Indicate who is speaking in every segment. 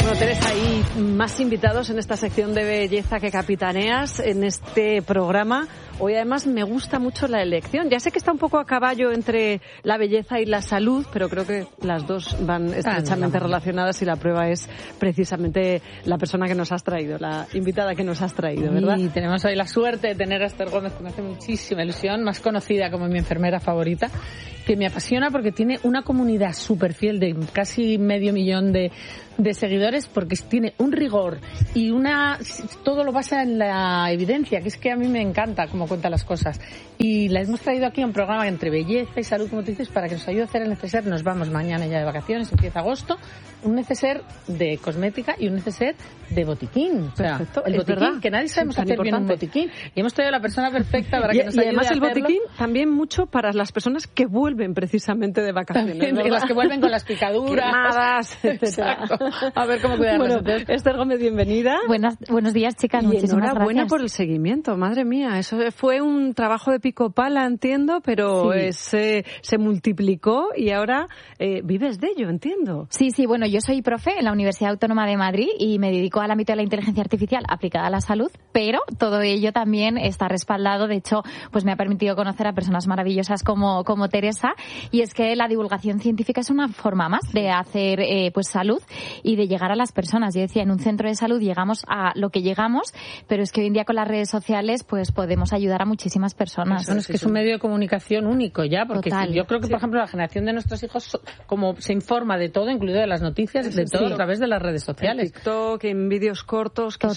Speaker 1: Bueno, Teresa, hay más invitados en esta sección de belleza que capitaneas en este programa. Hoy además me gusta mucho la elección. Ya sé que está un poco a caballo entre la belleza y la salud, pero creo que las dos van estrechamente relacionadas y la prueba es precisamente la persona que nos has traído, la invitada que nos has traído, ¿verdad?
Speaker 2: Y tenemos hoy la suerte de tener a Esther Gómez, que me hace muchísima ilusión, más conocida como mi enfermera favorita, que me apasiona porque tiene una comunidad súper fiel de casi 500.000 de seguidores, porque tiene un rigor y todo lo basa en la evidencia, que es que a mí me encanta cómo cuenta las cosas. Y la hemos traído aquí a un programa entre belleza y salud, como tú dices, para que nos ayude a hacer el neceser. Nos vamos mañana ya de vacaciones, empieza agosto, un neceser de cosmética y un neceser de botiquín. O sea,
Speaker 1: perfecto,
Speaker 2: el botiquín,
Speaker 1: verdad,
Speaker 2: que nadie sabemos hacer bien un botiquín. Y hemos traído a la persona perfecta para que nos ayude a hacerlo.
Speaker 1: Y además el botiquín también mucho para las personas que vuelven precisamente de vacaciones.
Speaker 2: También, las que vuelven con las picaduras.
Speaker 1: Quemadas, etcétera.
Speaker 2: A ver cómo cuidarnos.
Speaker 1: Bueno, Esther Gómez, bienvenida.
Speaker 3: Buenos días, chicas.
Speaker 1: Y
Speaker 3: muchísimas
Speaker 1: enhorabuena
Speaker 3: gracias
Speaker 1: por el seguimiento, madre mía. Eso fue un trabajo de pico pala, entiendo, pero se multiplicó y ahora vives de ello, entiendo.
Speaker 3: Sí, bueno, yo soy profe en la Universidad Autónoma de Madrid y me dedico al ámbito de la inteligencia artificial aplicada a la salud, pero todo ello también está respaldado. De hecho, pues me ha permitido conocer a personas maravillosas como Teresa, y es que la divulgación científica es una forma más de hacer pues salud y de llegar a las personas. Yo decía, en un centro de salud llegamos a lo que llegamos, pero es que hoy en día con las redes sociales pues podemos ayudar a muchísimas personas.
Speaker 2: Bueno, es que es un medio de comunicación único ya, porque yo creo que, por ejemplo, la generación de nuestros hijos, como se informa de todo, incluido de las noticias, de todo a través de las redes sociales.
Speaker 1: En TikTok, en vídeos cortos que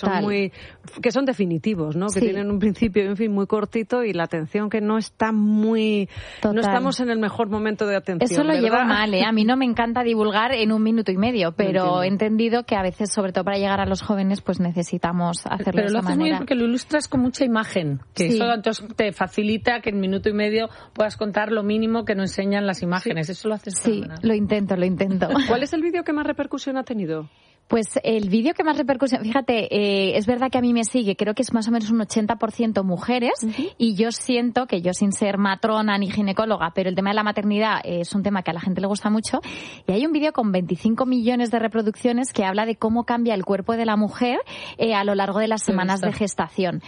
Speaker 1: son definitivos, ¿no? Que tienen un principio y un fin muy cortito y la atención que no está no estamos en el mejor momento de atención.
Speaker 3: Eso lo
Speaker 1: ¿verdad?
Speaker 3: llevo mal, ¿eh? A mí no me encanta divulgar en 1 minuto y medio, pero he entendido que a veces, sobre todo para llegar a los jóvenes, pues necesitamos hacerlo de esa manera. Pero
Speaker 2: lo haces muy bien porque lo ilustras con mucha imagen, que eso entonces te facilita que en 1 minuto y medio puedas contar lo mínimo que no enseñan las imágenes. Eso lo haces fenomenal.
Speaker 3: Lo intento.
Speaker 1: ¿Cuál es el vídeo que más repercusión ha tenido?
Speaker 3: Pues el vídeo que más repercusión, fíjate, es verdad que a mí me sigue, creo que es más o menos un 80% mujeres, y yo siento que yo, sin ser matrona ni ginecóloga, pero el tema de la maternidad es un tema que a la gente le gusta mucho, y hay un vídeo con 25 millones de reproducciones que habla de cómo cambia el cuerpo de la mujer a lo largo de las semanas de gestación.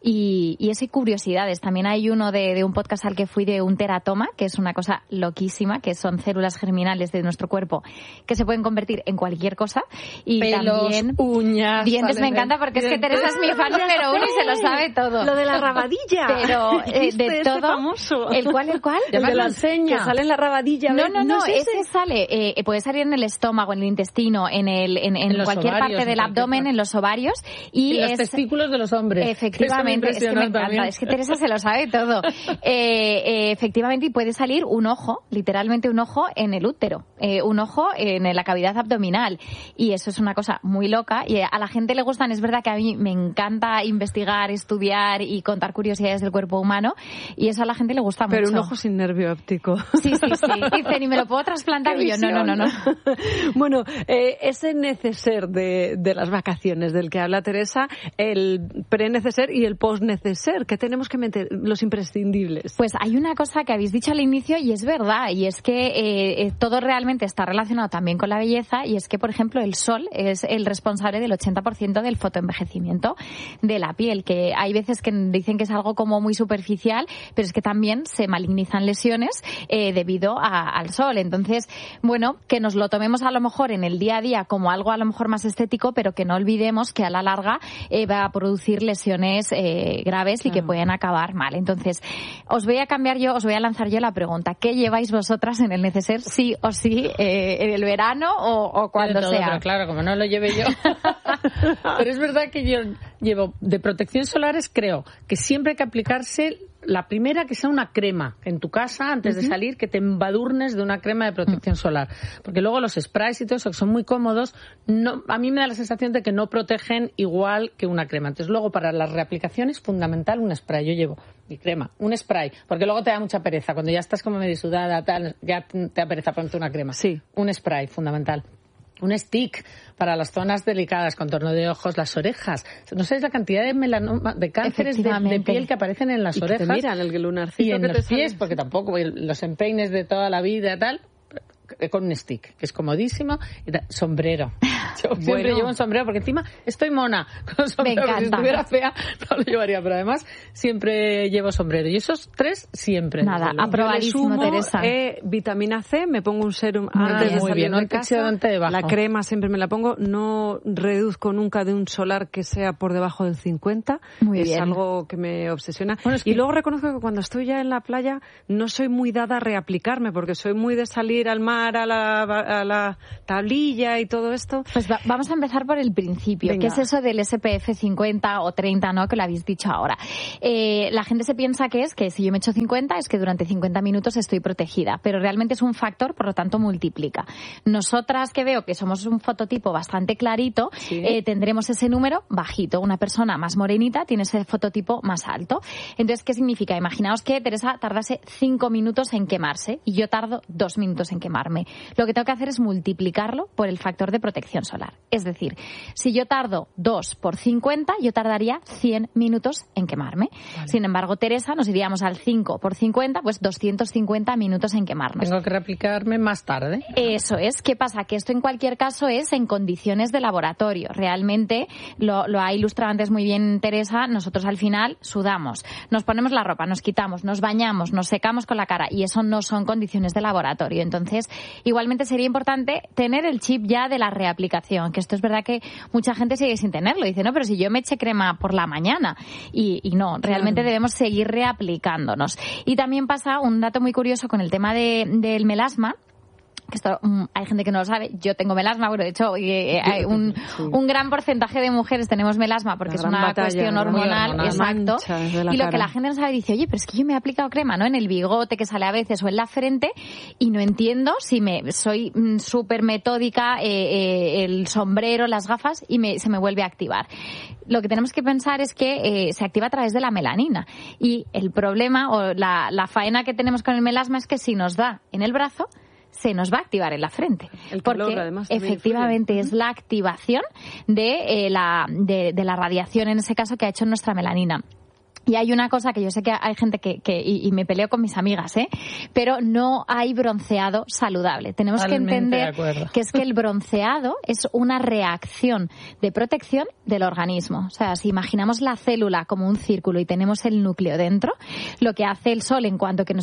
Speaker 3: Y eso, y curiosidades. También hay uno de un podcast al que fui de un teratoma, que es una cosa loquísima, que son células germinales de nuestro cuerpo que se pueden convertir en cualquier cosa. Y
Speaker 2: pelos,
Speaker 3: también
Speaker 2: uñas,
Speaker 3: dientes. Me encanta porque es que Teresa es mi fan número 1 y se lo sabe todo.
Speaker 1: Lo de la rabadilla.
Speaker 3: Pero de todo.
Speaker 1: Famoso.
Speaker 3: ¿El cuál?
Speaker 1: El de la enseña. Que sale en la rabadilla.
Speaker 3: No, ese sale. Puede salir en el estómago, en el intestino, en cualquier
Speaker 2: ovarios,
Speaker 3: parte del abdomen, en los ovarios. Y
Speaker 2: los testículos de los hombres.
Speaker 3: Efectivamente. Es que me encanta. También. Es que Teresa se lo sabe todo. Efectivamente, y puede salir un ojo, literalmente un ojo en el útero. Un ojo en la cavidad abdominal. Y eso es una cosa muy loca, y a la gente le gustan. Es verdad que a mí me encanta investigar, estudiar y contar curiosidades del cuerpo humano, y eso a la gente le gusta mucho.
Speaker 1: Pero un ojo sin nervio óptico.
Speaker 3: Sí. Dicen, ¿y me lo puedo trasplantar? Y yo, no.
Speaker 1: Bueno, ese neceser de las vacaciones del que habla Teresa, el pre-neceser y el post-neceser, ¿qué tenemos que meter? Los imprescindibles.
Speaker 3: Pues hay una cosa que habéis dicho al inicio y es verdad, y es que todo realmente está relacionado también con la belleza, y es que, por ejemplo, el sol es el responsable del 80% del fotoenvejecimiento de la piel, que hay veces que dicen que es algo como muy superficial, pero es que también se malignizan lesiones debido al sol. Entonces, bueno, que nos lo tomemos a lo mejor en el día a día como algo a lo mejor más estético, pero que no olvidemos que a la larga va a producir lesiones graves y que pueden acabar mal. Entonces, os voy a lanzar yo la pregunta: ¿qué lleváis vosotras en el neceser, sí o sí, en el verano o cuando sea?
Speaker 2: Pero claro, como no lo lleve yo. Pero es verdad que yo llevo de protección solares, creo que siempre hay que aplicarse la primera, que sea una crema en tu casa antes de salir, que te embadurnes de una crema de protección solar, porque luego los sprays y todo eso, que son muy cómodos, a mí me da la sensación de que no protegen igual que una crema. Entonces luego, para las reaplicaciones, fundamental un spray. Yo llevo mi crema, un spray, porque luego te da mucha pereza cuando ya estás como medio sudada, tal, ya te da pereza ponerte una crema.
Speaker 1: Sí.
Speaker 2: Un spray, fundamental. Un stick para las zonas delicadas, contorno de ojos, las orejas. No sabéis la cantidad de melanoma, de cánceres de piel que aparecen en las orejas.
Speaker 1: Que te miran el lunarcito
Speaker 2: y en
Speaker 1: que
Speaker 2: los
Speaker 1: te
Speaker 2: pies,
Speaker 1: sale.
Speaker 2: porque tampoco los empeines de toda la vida, tal, con un stick, que es comodísimo. Sombrero. Yo siempre llevo un sombrero, porque encima estoy mona con sombrero. Si estuviera fea, no lo llevaría, pero además siempre llevo sombrero. Y esos 3 siempre.
Speaker 3: Nada, aprobadísimo, Teresa.
Speaker 1: Vitamina C, me pongo un serum antes de salir de casa. La crema siempre me la pongo. No reduzco nunca de un solar que sea por debajo del 50.
Speaker 3: Muy bien.
Speaker 1: Es algo que me obsesiona. Bueno, y luego reconozco que cuando estoy ya en la playa no soy muy dada a reaplicarme, porque soy muy de salir al mar, a la tablilla y todo esto.
Speaker 3: Pues vamos a empezar por el principio. Venga. ¿Qué es eso del SPF 50 o 30, no? Que lo habéis dicho ahora. La gente se piensa que si yo me echo 50 es que durante 50 minutos estoy protegida, pero realmente es un factor, por lo tanto multiplica. Nosotras, que veo que somos un fototipo bastante clarito, tendremos ese número bajito. Una persona más morenita tiene ese fototipo más alto. Entonces, ¿qué significa? Imaginaos que Teresa tardase 5 minutos en quemarse y yo tardo 2 minutos en quemarme. Lo que tengo que hacer es multiplicarlo por el factor de protección solar. Es decir, si yo tardo 2 por 50, yo tardaría 100 minutos en quemarme. Vale. Sin embargo, Teresa, nos iríamos al 5 por 50, pues 250 minutos en quemarnos.
Speaker 2: Tengo que reaplicarme más tarde.
Speaker 3: Eso es. ¿Qué pasa? Que esto en cualquier caso es en condiciones de laboratorio. Realmente, lo ha ilustrado antes muy bien Teresa, nosotros al final sudamos, nos ponemos la ropa, nos quitamos, nos bañamos, nos secamos con la cara y eso no son condiciones de laboratorio. Entonces, igualmente sería importante tener el chip ya de la reaplicación, que esto es verdad que mucha gente sigue sin tenerlo. Dice, no, pero si yo me eché crema por la mañana. Y no, realmente debemos seguir reaplicándonos. Y también pasa un dato muy curioso con el tema del melasma, que esto hay gente que no lo sabe. Yo tengo melasma, bueno, de hecho hay un gran porcentaje de mujeres tenemos melasma porque es una cuestión hormonal, exacto. Y lo que la gente no sabe, dice, oye, pero es que yo me he aplicado crema, ¿no? En el bigote que sale a veces o en la frente y no entiendo si soy súper metódica, el sombrero, las gafas y se me vuelve a activar. Lo que tenemos que pensar es que se activa a través de la melanina y el problema o la faena que tenemos con el melasma es que si nos da en el brazo, se nos va a activar en la frente.
Speaker 1: El calor,
Speaker 3: porque
Speaker 1: además,
Speaker 3: efectivamente es la activación de la radiación, en ese caso, que ha hecho nuestra melanina. Y hay una cosa que yo sé que hay gente y me peleo con mis amigas, pero no hay bronceado saludable. Tenemos que entender que es que el bronceado es una reacción de protección del organismo. O sea, si imaginamos la célula como un círculo y tenemos el núcleo dentro, lo que hace el sol en cuanto que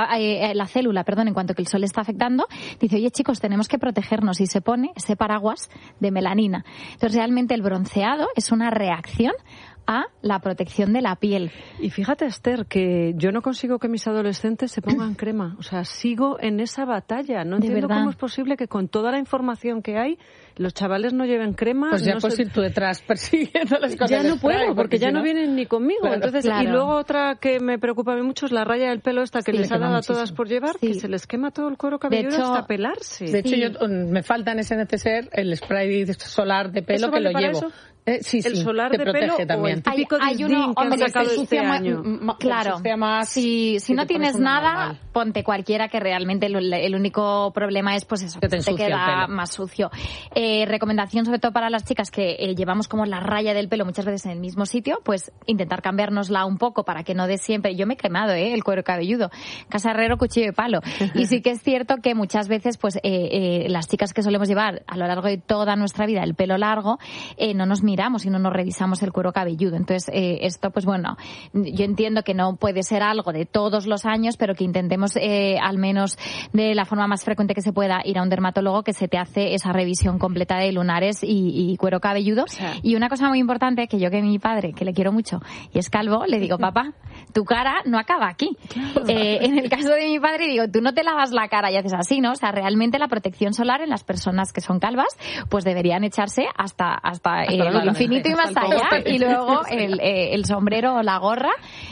Speaker 3: en cuanto que el sol está afectando, dice, oye chicos, tenemos que protegernos y se pone ese paraguas de melanina. Entonces realmente el bronceado es una reacción a la protección de la piel.
Speaker 1: Y fíjate, Esther, que yo no consigo que mis adolescentes se pongan crema. O sea, sigo en esa batalla. No entiendo cómo es posible que con toda la información que hay, los chavales no lleven crema.
Speaker 2: Pues ya puedes ir tú detrás persiguiéndoles con
Speaker 1: ya no puedo, porque ya no vienen ni conmigo. Claro, entonces, claro. Y luego otra que me preocupa a mí mucho es la raya del pelo esta que les ha dado a todas por llevar, que se les quema todo el cuero cabelludo hasta pelarse.
Speaker 2: De hecho, me falta en ese neceser el spray solar de pelo que lo llevo.
Speaker 1: Eso?
Speaker 2: El solar
Speaker 1: de pelo
Speaker 2: también.
Speaker 1: O el típico hay uno que han sacado este año.
Speaker 3: Claro, si no tienes nada, ponte cualquiera, que realmente el único problema es pues eso, que te queda más sucio. Recomendación sobre todo para las chicas que llevamos como la raya del pelo muchas veces en el mismo sitio, pues intentar cambiárnosla un poco para que no dé siempre. Yo me he quemado el cuero cabelludo, casa herrero, cuchillo de palo. Y sí que es cierto que muchas veces pues las chicas que solemos llevar a lo largo de toda nuestra vida el pelo largo, no nos miramos y no nos revisamos el cuero cabelludo. Entonces, esto, pues bueno, yo entiendo que no puede ser algo de todos los años, pero que intentemos, al menos de la forma más frecuente que se pueda, ir a un dermatólogo que se te hace esa revisión completa de lunares y cuero cabelludo. O sea, y una cosa muy importante, que mi padre, que le quiero mucho, y es calvo, le digo, papá, tu cara no acaba aquí. Claro. En el caso de mi padre, digo, tú no te lavas la cara y haces así, ¿no? O sea, realmente la protección solar en las personas que son calvas, pues deberían echarse hasta el infinito y más allá, y luego el sombrero o la gorra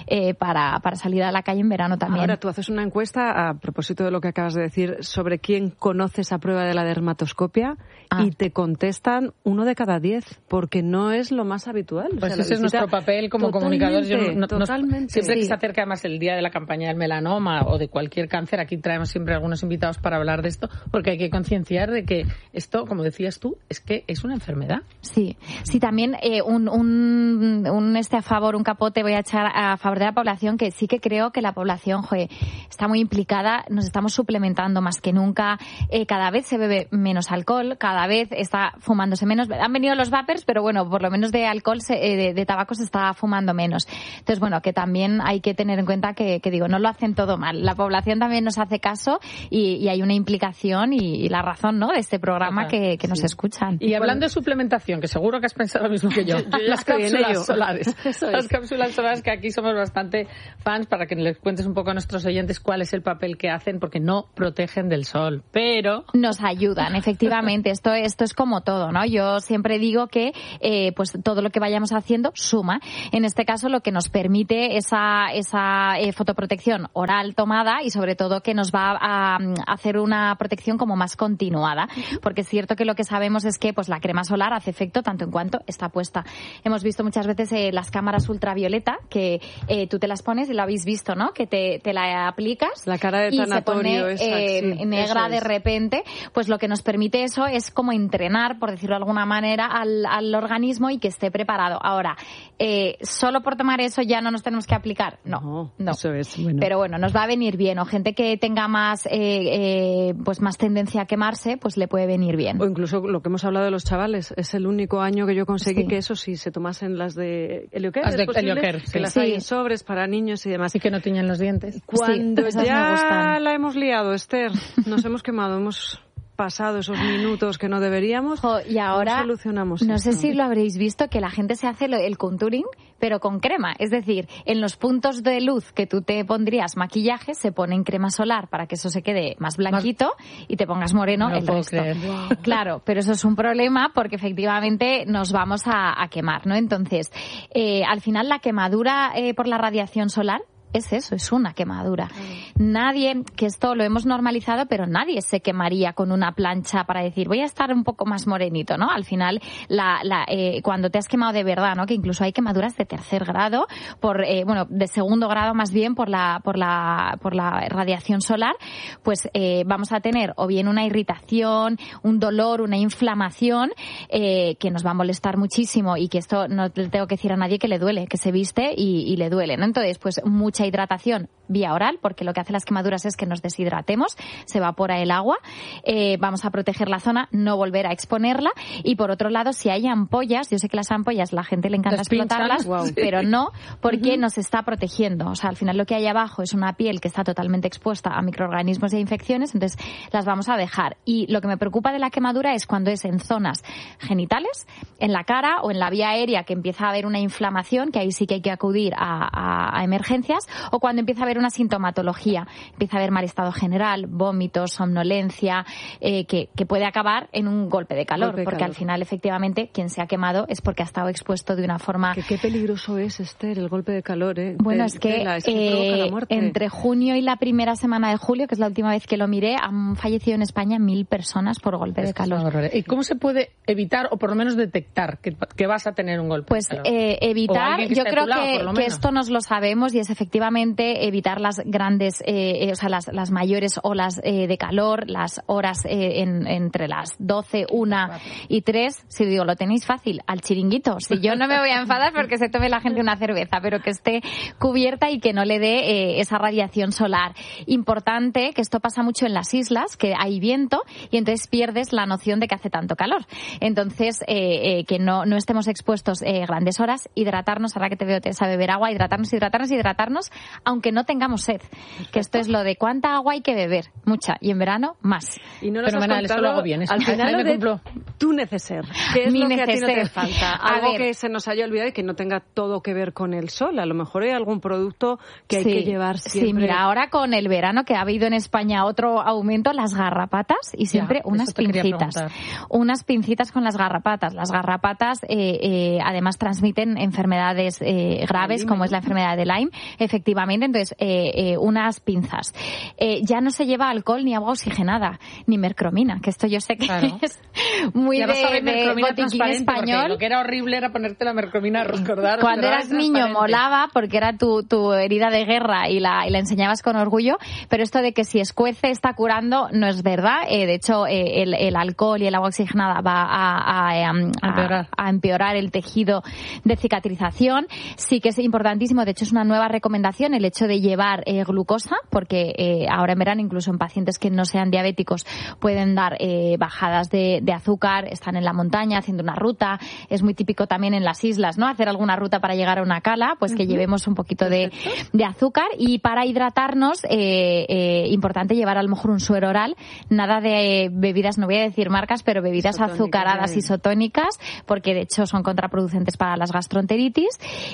Speaker 3: para salir a la calle en verano también.
Speaker 1: Ahora, tú haces una encuesta a propósito de lo que acabas de decir sobre quién conoce esa prueba de la dermatoscopia y te contestan 1 de cada 10, porque no es lo más habitual.
Speaker 2: Pues o sea, ese es nuestro papel como comunicadores.
Speaker 1: Totalmente.
Speaker 2: Siempre que se acerca además el día de la campaña del melanoma o de cualquier cáncer, aquí traemos siempre algunos invitados para hablar de esto, porque hay que concienciar de que esto, como decías tú, es que es una enfermedad.
Speaker 3: Sí, también un capote voy a echar a favor de la población, que sí que creo que la población está muy implicada, nos estamos suplementando más que nunca, cada vez se bebe menos alcohol, cada vez está fumándose menos. Han venido los vapers, pero bueno, por lo menos de alcohol, de tabaco se está fumando menos. Entonces, bueno, que también hay que tener en cuenta que digo, no lo hacen todo mal. La población también nos hace caso y hay una implicación y la razón, ¿no?, de este programa que nos escuchan.
Speaker 2: Y hablando de suplementación, que seguro que has pensado lo mismo que yo, las cápsulas solares. Las cápsulas solares, que aquí somos bastante fans, para que les cuentes un poco a nuestros oyentes cuál es el papel que hacen, porque no protegen del sol, pero
Speaker 3: nos ayudan, efectivamente. Esto es como todo, ¿no? Yo siempre digo que pues todo lo que vayamos haciendo suma. En este caso, lo que nos permite esa fotoprotección oral tomada, y sobre todo que nos va a hacer una protección como más continuada, porque es cierto que lo que sabemos es que pues la crema solar hace efecto tanto en cuanto está puesta. Hemos visto muchas veces las cámaras ultravioleta, que tú te las pones, y lo habéis visto, ¿no?, que te la aplicas,
Speaker 1: la cara de tanatorio
Speaker 3: y se pone negra de repente. Pues lo que nos permite eso es como entrenar, por decirlo de alguna manera, al organismo, y que esté preparado. Ahora, solo por tomar eso ya no nos tenemos que aplicar. No.
Speaker 1: Eso es, bueno.
Speaker 3: Pero bueno, nos va a venir bien. O gente que tenga más tendencia a quemarse, pues le puede venir bien.
Speaker 1: O incluso lo que hemos hablado de los chavales, es el único año que yo conseguí que eso sí se tomasen las de Helioker, que las hay en sobres para niños y demás.
Speaker 2: Y que no tiñen los dientes.
Speaker 1: Cuando ya la hemos liado, Esther, nos hemos quemado, hemos pasado esos minutos que no deberíamos,
Speaker 3: y ahora
Speaker 1: solucionamos
Speaker 3: no
Speaker 1: esto.
Speaker 3: sé si lo habréis visto, que la gente se hace el contouring, pero con crema. Es decir, en los puntos de luz que tú te pondrías maquillaje, se pone en crema solar para que eso se quede más blanquito y te pongas moreno el resto.
Speaker 2: Wow.
Speaker 3: Claro, pero eso es un problema, porque efectivamente nos vamos a quemar, ¿no? Entonces, al final la quemadura por la radiación solar es eso, es una quemadura. Nadie, que esto lo hemos normalizado, pero nadie se quemaría con una plancha para decir, voy a estar un poco más morenito, ¿no? Al final, cuando te has quemado de verdad, ¿no?, que incluso hay quemaduras de tercer grado, de segundo grado más bien, por la radiación solar, pues vamos a tener o bien una irritación, un dolor, una inflamación, que nos va a molestar muchísimo, y que esto no le tengo que decir a nadie que le duele, que se viste y le duele, ¿no? Entonces, pues mucha hidratación vía oral, porque lo que hace las quemaduras es que nos deshidratemos, se evapora el agua, vamos a proteger la zona, no volver a exponerla. Y por otro lado, si hay ampollas, yo sé que las ampollas la gente le encanta explotarlas, pero no, porque nos está protegiendo. O sea, al final lo que hay abajo es una piel que está totalmente expuesta a microorganismos e infecciones, entonces las vamos a dejar. Y lo que me preocupa de la quemadura es cuando es en zonas genitales, en la cara o en la vía aérea, que empieza a haber una inflamación, que ahí sí que hay que acudir a emergencias, o cuando empieza a haber una sintomatología, empieza a haber mal estado general, vómitos, somnolencia, que puede acabar en un golpe de calor, porque al final, efectivamente, quien se ha quemado es porque ha estado expuesto de una forma...
Speaker 1: Qué peligroso es, Esther, el golpe de calor, ¿eh?
Speaker 3: Bueno, es que
Speaker 1: provoca la muerte.
Speaker 3: Entre junio y la primera semana de julio, que es la última vez que lo miré, han fallecido en España 1.000 personas por golpe de calor.
Speaker 2: ¿Y cómo se puede evitar, o por lo menos detectar, que vas a tener un golpe de calor?
Speaker 3: Pues evitar, yo creo que esto nos lo sabemos, y es efectivamente evitar las grandes, las mayores olas de calor, las horas entre las 12, 1 y 3. Si digo, lo tenéis fácil, al chiringuito. Si yo no me voy a enfadar porque se tome la gente una cerveza, pero que esté cubierta y que no le dé esa radiación solar. Importante, que esto pasa mucho en las islas, que hay viento y entonces pierdes la noción de que hace tanto calor. Entonces, que no estemos expuestos grandes horas, hidratarnos, ahora que te veo a beber agua, hidratarnos, aunque no tengamos sed. Perfecto. Que esto es lo de cuánta agua hay que beber, mucha, y en verano más.
Speaker 1: Y no nos has contado,
Speaker 2: eso lo hago bien.
Speaker 1: Al final de tu neceser, ¿qué es lo que a ti no te falta? Algo que se nos haya olvidado y que no tenga todo que ver con el sol. A lo mejor hay algún producto que hay que llevar siempre.
Speaker 3: Sí, mira, ahora con el verano, que ha habido en España otro aumento, las garrapatas, y siempre unas pincitas. Unas pincitas con las garrapatas. Las garrapatas además transmiten enfermedades graves, como es la enfermedad de Lyme. efectivamente. Entonces, unas pinzas. Ya no se lleva alcohol ni agua oxigenada, ni mercromina, que esto yo sé que es muy de botiquín español.
Speaker 2: Lo que era horrible era ponerte la mercromina, recordar.
Speaker 3: Cuando eras niño molaba porque era tu herida de guerra y la enseñabas con orgullo, pero esto de que si escuece está curando no es verdad. De hecho, el alcohol y el agua oxigenada va a empeorar el tejido de cicatrización. Sí que es importantísimo, de hecho es una nueva recomendación el hecho de llevar glucosa, porque ahora en verano incluso en pacientes que no sean diabéticos pueden dar bajadas de azúcar, están en la montaña haciendo una ruta, es muy típico también en las islas, ¿no? Hacer alguna ruta para llegar a una cala, pues que llevemos un poquito de azúcar. Y para hidratarnos, importante llevar a lo mejor un suero oral, nada de bebidas, no voy a decir marcas, pero bebidas azucaradas isotónicas, porque de hecho son contraproducentes para las gastroenteritis.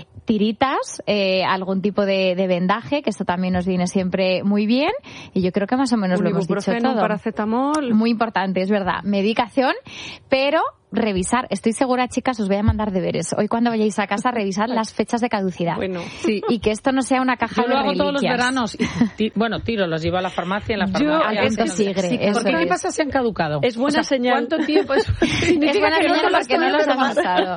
Speaker 3: Tiritas, algún tipo de vendaje, que esto también nos viene siempre muy bien, y yo creo que más o menos lo hemos dicho todo.
Speaker 1: Paracetamol.
Speaker 3: Muy importante, es verdad. Medicación, pero revisar. Estoy segura, chicas, os voy a mandar deberes. Hoy cuando vayáis a casa, revisar las fechas de caducidad.
Speaker 1: Bueno, sí.
Speaker 3: Y que esto no sea una caja de reliquias.
Speaker 2: Yo lo hago todos los veranos. Tiro, los llevo a la farmacia, en la farmacia.
Speaker 3: Yo sigre.
Speaker 2: ¿Por qué pasa si han caducado?
Speaker 1: Es buena señal.
Speaker 2: ¿Cuánto tiempo es?
Speaker 3: Es buena señal porque no los hemos usado.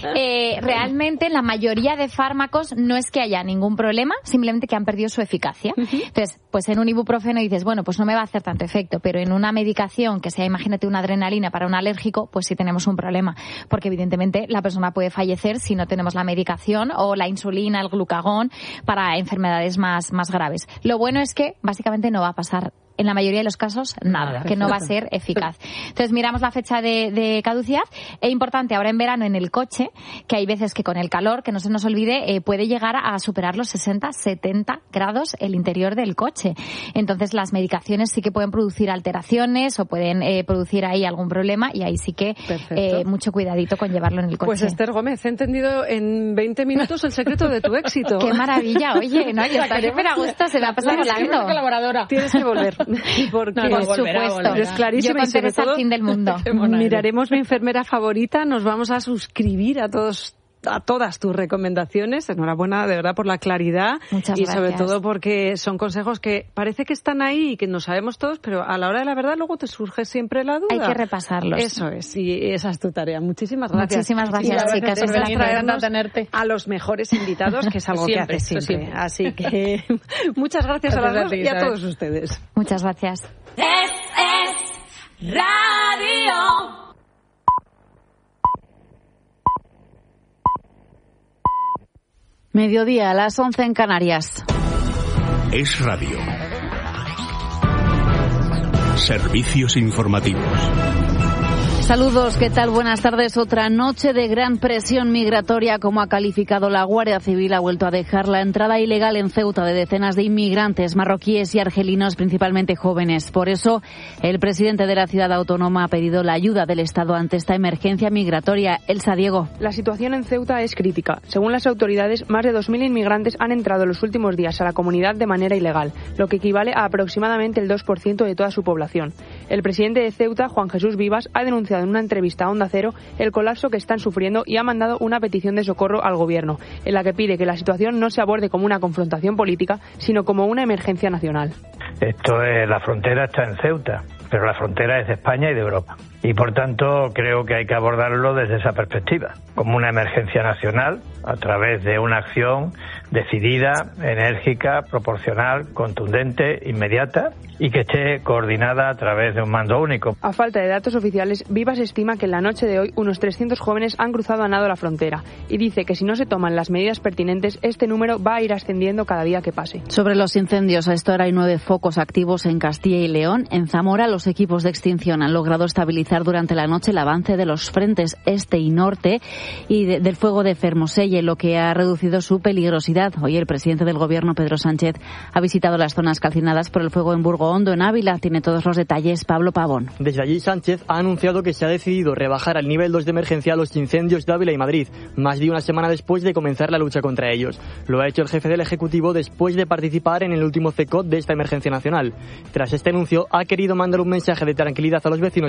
Speaker 3: Realmente, la mayoría de fármacos no es que haya ningún problema, simplemente que han perdido su eficacia. Entonces, pues en un ibuprofeno dices, bueno, pues no me va a hacer tanto efecto, pero en una medicación que sea, imagínate, una adrenalina para un alérgico, pues sí tenemos un problema, porque evidentemente la persona puede fallecer si no tenemos la medicación o la insulina, el glucagón para enfermedades más graves. Lo bueno es que básicamente no va a pasar en la mayoría de los casos nada, que no va a ser eficaz. Entonces miramos la fecha de caducidad. Es importante ahora en verano en el coche, que hay veces que con el calor, que no se nos olvide, puede llegar a superar los 60, 70 grados el interior del coche. Entonces las medicaciones sí que pueden producir alteraciones o pueden producir ahí algún problema, y ahí sí que mucho cuidadito con llevarlo en el coche.
Speaker 1: Pues Esther Gómez, he entendido en 20 minutos el secreto de tu éxito.
Speaker 3: ¡Qué maravilla! Oye, no, yo estaré súper a gusto, se me ha pasado volando.
Speaker 2: Colaboradora.
Speaker 1: Tienes que volver. Porque
Speaker 3: por supuesto,
Speaker 1: es clarísimo.
Speaker 3: Yo con Teresa al fin del mundo.
Speaker 1: Miraremos Mi Enfermera Favorita, nos vamos a suscribir a todas tus recomendaciones. Enhorabuena de verdad por la claridad.
Speaker 3: Muchas
Speaker 1: y
Speaker 3: gracias.
Speaker 1: sobre todo porque son consejos que parece que están ahí y que no sabemos todos, pero a la hora de la verdad luego te surge siempre la duda.
Speaker 3: Hay que repasarlos.
Speaker 1: Eso es, y esa es tu tarea. Muchísimas gracias.
Speaker 3: Muchísimas gracias, chicas.
Speaker 1: Es verdad, traernos a los mejores invitados, que es algo
Speaker 2: siempre,
Speaker 1: que haces siempre. Así que muchas gracias a las dos y a todos ustedes.
Speaker 3: Muchas gracias.
Speaker 4: Es Radio.
Speaker 1: Mediodía a las 11 en Canarias.
Speaker 5: Es Radio. Servicios informativos.
Speaker 6: Saludos, ¿qué tal? Buenas tardes. Otra noche de gran presión migratoria, como ha calificado la Guardia Civil, ha vuelto a dejar la entrada ilegal en Ceuta de decenas de inmigrantes marroquíes y argelinos, principalmente jóvenes. Por eso, el presidente de la ciudad autónoma ha pedido la ayuda del Estado ante esta emergencia migratoria. Elsa Diego.
Speaker 7: La situación en Ceuta es crítica. Según las autoridades, más de 2.000 inmigrantes han entrado en los últimos días a la comunidad de manera ilegal, lo que equivale a aproximadamente el 2% de toda su población. El presidente de Ceuta, Juan Jesús Vivas, ha denunciado en una entrevista a Onda Cero el colapso que están sufriendo y ha mandado una petición de socorro al gobierno, en la que pide que la situación no se aborde como una confrontación política, sino como una emergencia nacional.
Speaker 8: La frontera está en Ceuta, pero la frontera es de España y de Europa. Y por tanto creo que hay que abordarlo desde esa perspectiva, como una emergencia nacional, a través de una acción decidida, enérgica, proporcional, contundente, inmediata y que esté coordinada a través de un mando único.
Speaker 7: A falta de datos oficiales, Vivas estima que en la noche de hoy unos 300 jóvenes han cruzado a nado la frontera y dice que si no se toman las medidas pertinentes, este número va a ir ascendiendo cada día que pase.
Speaker 6: Sobre los incendios, a esta hora hay 9 focos activos en Castilla y León. En Zamora, los equipos de extinción han logrado estabilizar durante la noche el avance de los frentes este y norte y del fuego de Fermoselle, lo que ha reducido su peligrosidad. Hoy el presidente del Gobierno, Pedro Sánchez, ha visitado las zonas calcinadas por el fuego en Burgo Hondo, en Ávila. Tiene todos los detalles Pablo Pavón.
Speaker 9: Desde allí, Sánchez ha anunciado que se ha decidido rebajar al nivel 2 de emergencia los incendios de Ávila y Madrid, más de una semana después de comenzar la lucha contra ellos. Lo ha hecho el jefe del Ejecutivo después de participar en el último CECOT de esta emergencia nacional. Tras este anuncio, ha querido mandar un mensaje de tranquilidad a los vecinos de las zonas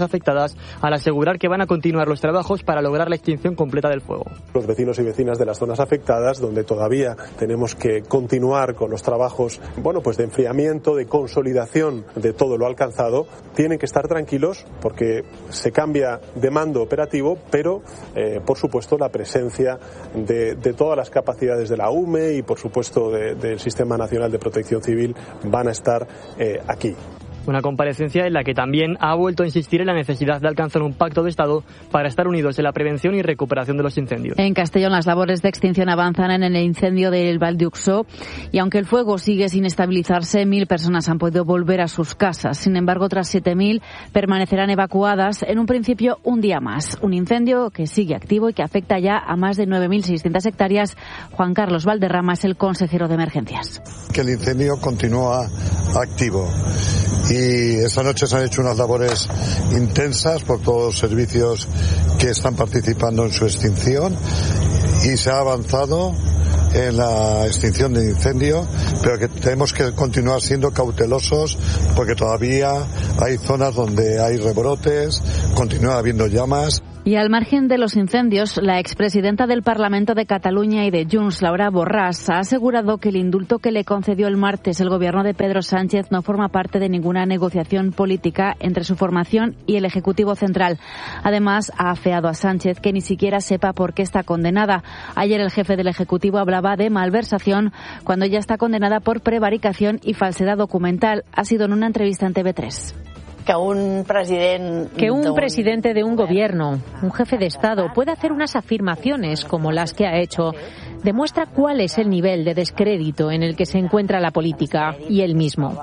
Speaker 9: afectadas al asegurar que van a continuar los trabajos para lograr la extinción completa del fuego.
Speaker 10: Los vecinos y vecinas de las zonas afectadas, donde todavía tenemos que continuar con los trabajos, de enfriamiento, de consolidación de todo lo alcanzado, tienen que estar tranquilos porque se cambia de mando operativo, pero por supuesto la presencia de todas las capacidades de la UME y por supuesto del Sistema Nacional de Protección Civil van a estar aquí.
Speaker 9: Una comparecencia en la que también ha vuelto a insistir en la necesidad de alcanzar un pacto de Estado para estar unidos en la prevención y recuperación de los incendios.
Speaker 6: En Castellón las labores de extinción avanzan en el incendio del Val d'Uxó y aunque el fuego sigue sin estabilizarse, 1.000 personas han podido volver a sus casas. Sin embargo, otras 7.000 permanecerán evacuadas en un principio un día más. Un incendio que sigue activo y que afecta ya a más de 9.600 hectáreas. Juan Carlos Valderrama es el consejero de emergencias.
Speaker 11: Que el incendio continúa activo. Y esta noche se han hecho unas labores intensas por todos los servicios que están participando en su extinción y se ha avanzado en la extinción del incendio, pero que tenemos que continuar siendo cautelosos porque todavía hay zonas donde hay rebrotes, continúa habiendo llamas.
Speaker 6: Y al margen de los incendios, la expresidenta del Parlamento de Cataluña y de Junts, Laura Borràs, ha asegurado que el indulto que le concedió el martes el gobierno de Pedro Sánchez no forma parte de ninguna negociación política entre su formación y el Ejecutivo Central. Además, ha afeado a Sánchez que ni siquiera sepa por qué está condenada. Ayer el jefe del Ejecutivo hablaba de malversación cuando ella está condenada por prevaricación y falsedad documental. Ha sido en una entrevista en TV3.
Speaker 12: Que un presidente de un gobierno, un jefe de Estado, pueda hacer unas afirmaciones como las que ha hecho, demuestra cuál es el nivel de descrédito en el que se encuentra la política y él mismo.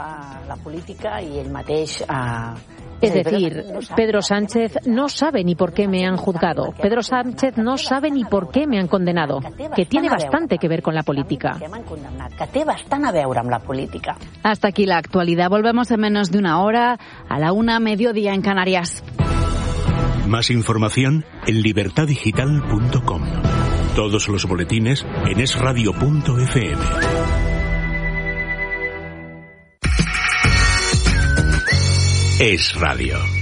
Speaker 12: Es decir, Pedro Sánchez no sabe ni por qué me han juzgado. Pedro Sánchez no sabe ni por qué me han condenado, que tiene bastante que ver con la política.
Speaker 6: Hasta aquí la actualidad. Volvemos en menos de una hora, a la 1:00, mediodía en Canarias.
Speaker 5: Más información en libertadigital.com. Todos los boletines en esradio.fm. Es Radio.